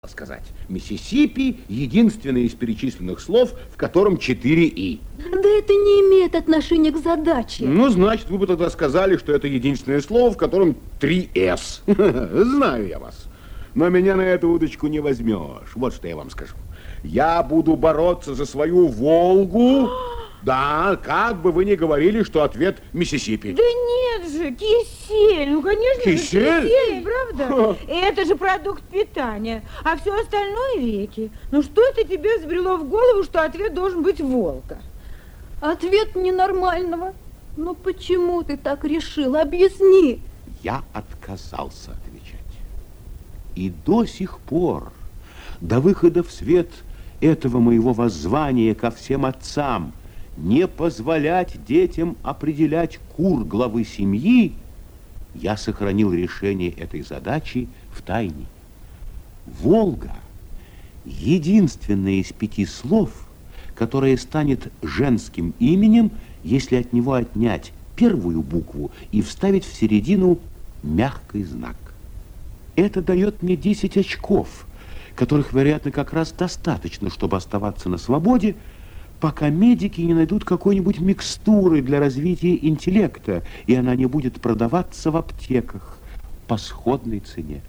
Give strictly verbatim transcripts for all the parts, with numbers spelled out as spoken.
сказать. Миссисипи — единственное из перечисленных слов, в котором четыре «и». Да это не имеет отношения к задаче. Ну, значит, вы бы тогда сказали, что это единственное слово, в котором три «с». Знаю я вас. Но меня на эту удочку не возьмешь. Вот что я вам скажу. Я буду бороться за свою Волгу. Да, как бы вы ни говорили, что ответ Миссисипи. Да нет же, кисель. Ну, конечно кисель? же, кисель, правда? Это же продукт питания. А все остальное реки. Ну, что это тебе взбрело в голову, что ответ должен быть Волга? Ответ ненормального. Ну, почему ты так решил? Объясни. Я отказался отвечать. И до сих пор, до выхода в свет этого моего воззвания ко всем отцам, не позволять детям определять кур главы семьи, я сохранил решение этой задачи в тайне. Волга — единственное из пяти слов, которое станет женским именем, если от него отнять первую букву и вставить в середину мягкий знак. Это дает мне десять очков, которых, вероятно, как раз достаточно, чтобы оставаться на свободе, пока медики не найдут какой-нибудь микстуры для развития интеллекта, и она не будет продаваться в аптеках по сходной цене.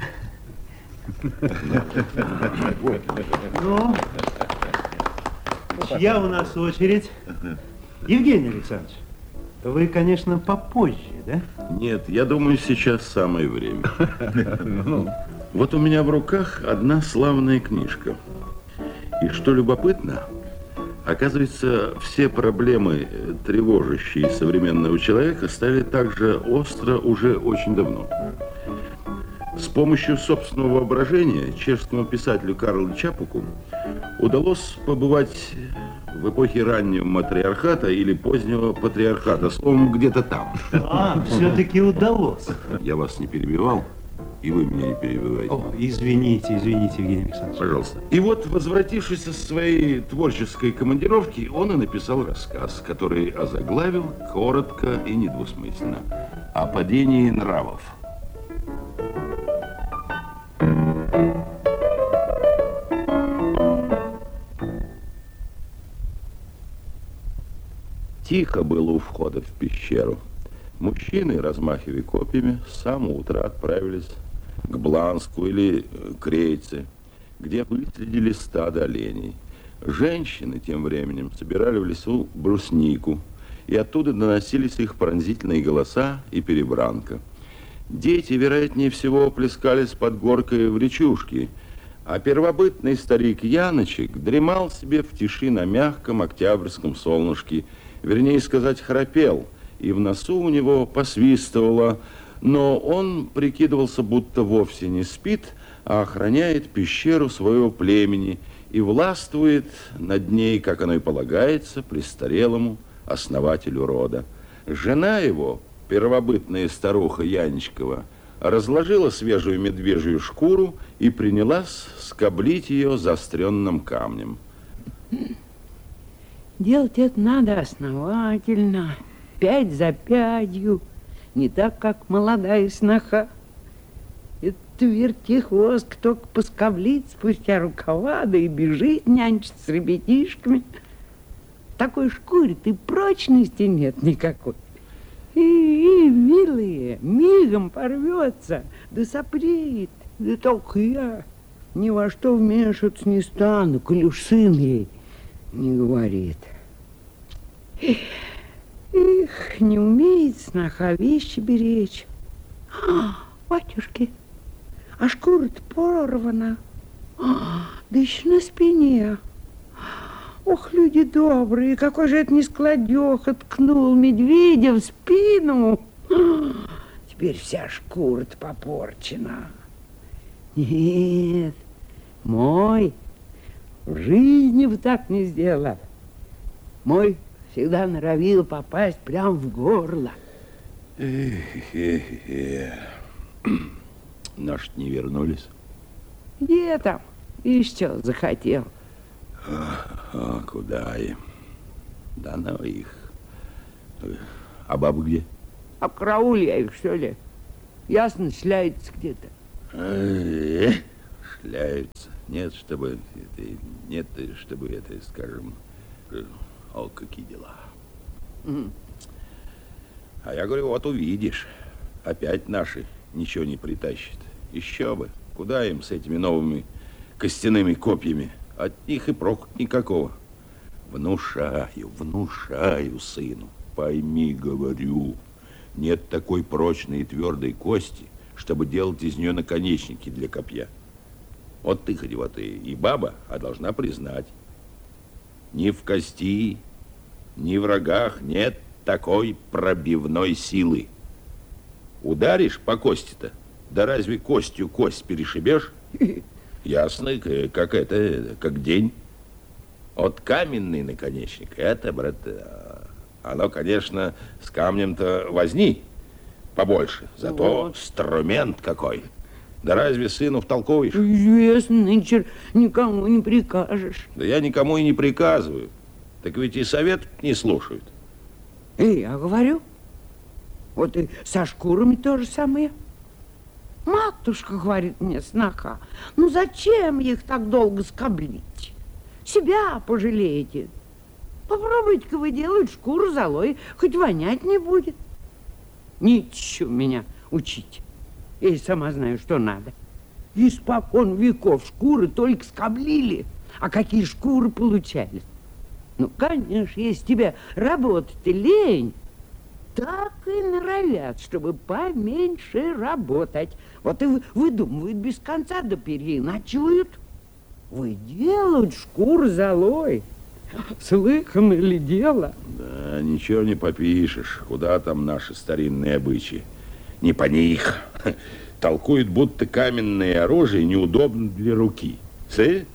Ну, чья у нас очередь? Евгений Александрович, вы, конечно, попозже, да? Нет, я думаю, сейчас самое время. Вот у меня в руках одна славная книжка. И что любопытно, оказывается, все проблемы, тревожащие современного человека, стали также остро уже очень давно. С помощью собственного воображения чешскому писателю Карлу Чапуку удалось побывать в эпохе раннего матриархата или позднего патриархата, словом, где-то там. А, все-таки удалось. Я вас не перебивал, и вы меня не перебиваете. О, извините, извините, Евгений Александрович. Пожалуйста. И вот, возвратившись со своей творческой командировки, он и написал рассказ, который озаглавил коротко и недвусмысленно: «О падении нравов». Тихо было у входа в пещеру. Мужчины, размахивая копьями, с самого утра отправились к Бланску или Крейце, где выследили стадо оленей. Женщины тем временем собирали в лесу бруснику, и оттуда доносились их пронзительные голоса и перебранка. Дети, вероятнее всего, плескались под горкой в речушке, а первобытный старик Яночек дремал себе в тиши на мягком октябрьском солнышке, вернее сказать, храпел, и в носу у него посвистывало, но он прикидывался, будто вовсе не спит, а охраняет пещеру своего племени и властвует над ней, как оно и полагается, престарелому основателю рода. Жена его, первобытная старуха Яничкова, разложила свежую медвежью шкуру и принялась скоблить ее заостренным камнем. Делать это надо основательно, пять за пятью, не так, как молодая сноха. Это вертихвостка только поскоблит спустя рукава, да и бежит нянчиться с ребятишками. В такой шкуре-то и прочности нет никакой. И, и, милые, мигом порвется, да соприт. Да только я ни во что вмешиваться не стану, коль уж сын ей не говорит. Эх, не умеет сноха вещи беречь. А, батюшки, а шкура-то порвана. А, да еще на спине. Ох, люди добрые, какой же это нескладеха ткнул медведя в спину. Теперь вся шкура-то попорчена. Нет, мой в жизни бы так не сделал. Мой всегда норовил попасть прямо в горло. Эх-эх-эх. Наши не вернулись. Где там? И что захотел? А, а куда им? Да ну их. А баба где? А карауль я их, что ли? Ясно, шляется где-то. Э, размышляются. Нет, чтобы это, нет, чтобы это, скажем, о, какие дела. Mm. А я говорю, вот увидишь, опять наши ничего не притащат. Еще бы, куда им с этими новыми костяными копьями? От них и проку никакого. Внушаю, внушаю сыну. Пойми, говорю, нет такой прочной и твердой кости, чтобы делать из нее наконечники для копья. Вот ты хоть вот и, и баба, а должна признать, ни в кости, ни в рогах нет такой пробивной силы. Ударишь по кости-то, да разве костью кость перешибешь? Ясно, как это, как день. Вот каменный наконечник, это, брат, оно, конечно, с камнем-то возни побольше, зато вот инструмент какой. Да разве сыну втолковываешь? Известно, нынче никому не прикажешь. Да я никому и не приказываю. Так ведь и совет не слушают. Эй, я говорю, вот и со шкурами то же самое. Матушка, говорит мне сноха, ну зачем их так долго скоблить? Себя пожалеете. Попробуйте-ка вы делать шкуру золой, хоть вонять не будет. Ничего меня учить. Я и сама знаю, что надо. Испокон веков шкуры только скоблили. А какие шкуры получались? Ну, конечно, если тебе работать лень, так и норовят, чтобы поменьше работать. Вот и выдумывают без конца, да переиначивают. Выделают шкуру золой. Слыхано ли дело? Да, ничего не попишешь. Куда там наши старинные обычаи? Не по них. Толкуют, будто каменное оружие неудобно для руки. Си?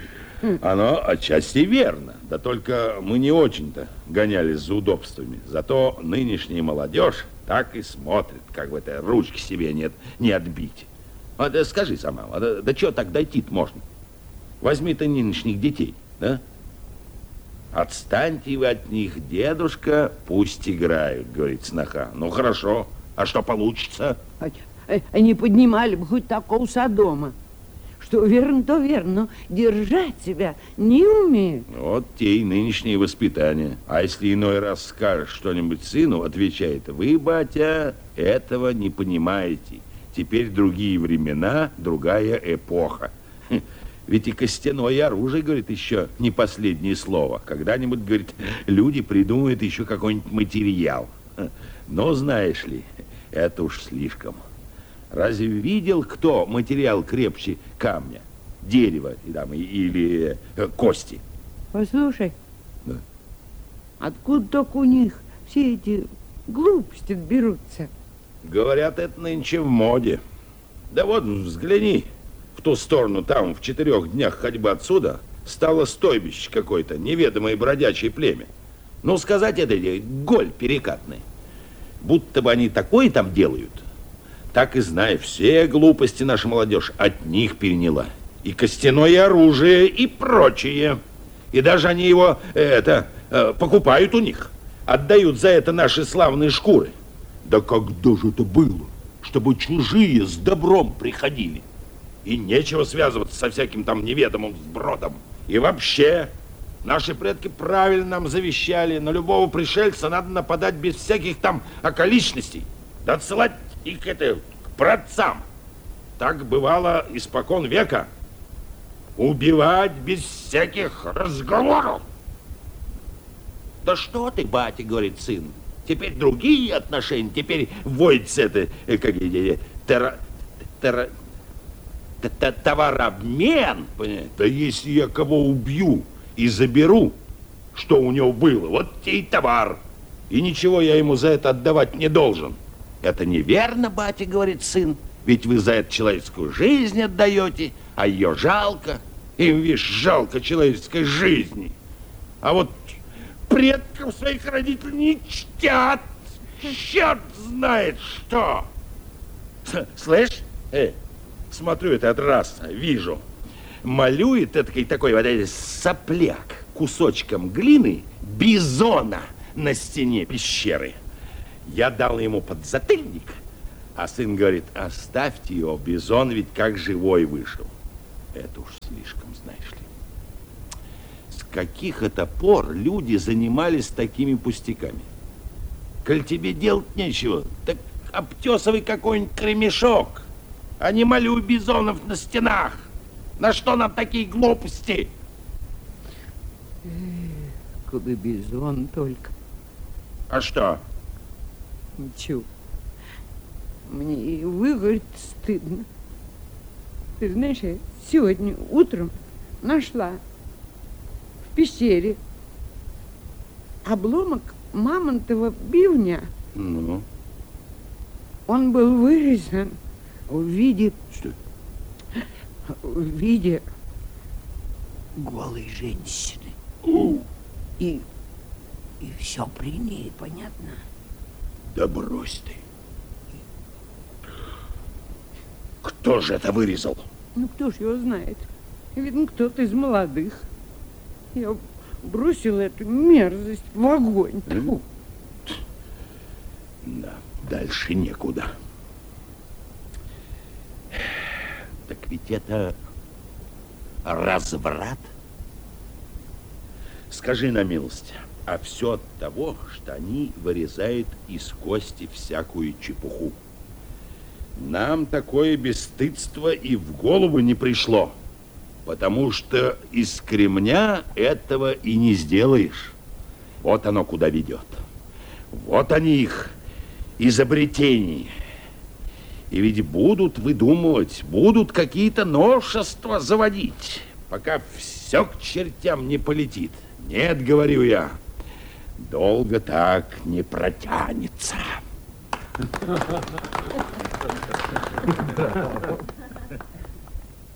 Оно отчасти верно. Да только мы не очень-то гонялись за удобствами. Зато нынешняя молодежь так и смотрит, как в этой ручке себе нет, не отбить. А, да скажи сама, а, да, да что так дойти-то можно? Возьми ты нынешних детей, да? Отстаньте вы от них, дедушка, пусть играют, говорит сноха. Ну хорошо, а что получится? Они поднимали бы хоть такого Содома. Что верно, то верно, но держать себя не умеют. Вот те и нынешние воспитания. А если иной раз скажешь что-нибудь сыну, отвечает: вы, батя, этого не понимаете. Теперь другие времена, другая эпоха. Ведь и костяное оружие, говорит, еще не последнее слово. Когда-нибудь, говорит, люди придумают еще какой-нибудь материал. Но, знаешь ли, это уж слишком. Разве видел кто материал крепче камня, дерева там, или э, кости? Послушай, да. Откуда только у них все эти глупости берутся? Говорят, это нынче в моде. Да вот взгляни, в ту сторону, там, в четырех днях ходьбы отсюда, стало стойбище какое-то, неведомое бродячее племя. Ну, сказать это, голь перекатный. Будто бы они такое там делают. Так и знай, все глупости наша молодежь от них переняла. И костяное оружие, и прочее. И даже они его, это, покупают у них. Отдают за это наши славные шкуры. Да когда же это было, чтобы чужие с добром приходили? И нечего связываться со всяким там неведомым сбродом. И вообще, наши предки правильно нам завещали, на любого пришельца надо нападать без всяких там околичностей. Да отсылать их к, это, к праотцам. Так бывало испокон века. Убивать без всяких разговоров. Да что ты, батя, говорит сын, теперь другие отношения, теперь вводится это, как тера, тера, товарообмен. Да если я кого убью и заберу, что у него было, вот те и товар. И ничего я ему за это отдавать не должен. Это неверно, батя, говорит сын. Ведь вы за это человеческую жизнь отдаете, а ее жалко. Им, видишь, жалко человеческой жизни. А вот предков своих родителей не чтят. Черт знает что. Слышь, э, смотрю этот раз, вижу. Малюет этакий такой вот сопляк кусочком глины бизона на стене пещеры. Я дал ему подзатыльник, а сын говорит: оставьте его, бизон ведь как живой вышел. Это уж слишком, знаешь ли. С каких это пор люди занимались такими пустяками? Коль тебе делать нечего, так обтесывай какой-нибудь кремешок, а не малюй бизонов на стенах. На что нам такие глупости? Куда бизон только. А что? Ничего. Мне и выгореть стыдно. Ты знаешь, я сегодня утром нашла в пещере обломок мамонтова бивня. Ну? Он был вырезан в виде... Что? В виде голой женщины. И, и все при ней, понятно? Да брось ты. Кто же это вырезал? Ну, кто ж его знает? Видно, кто-то из молодых. Я бросила эту мерзость в огонь. Тьфу. Да, дальше некуда. Так ведь это разврат. Скажи на милость, а все от того, что они вырезают из кости всякую чепуху. Нам такое бесстыдство и в голову не пришло, потому что из кремня этого и не сделаешь. Вот оно куда ведет. Вот они их изобретения. И ведь будут выдумывать, будут какие-то новшества заводить, пока все к чертям не полетит. Нет, говорю я, долго так не протянется.